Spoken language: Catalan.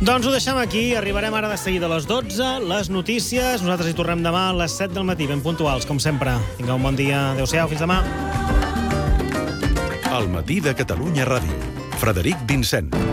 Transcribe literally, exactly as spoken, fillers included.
Doncs ho deixem aquí, arribarem ara de seguida a les dotze, les notícies, nosaltres hi tornem demà a les set del matí, ben puntuals, com sempre. Tingueu un bon dia, adeu-siau, fins demà. El matí de Catalunya Ràdio. Frederic Vincent.